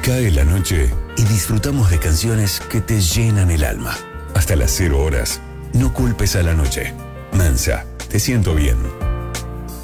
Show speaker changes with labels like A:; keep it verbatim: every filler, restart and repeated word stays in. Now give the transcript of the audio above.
A: Cae la noche y disfrutamos de canciones que te llenan el alma. Hasta las cero horas, no culpes a la noche. Mansa, te siento bien.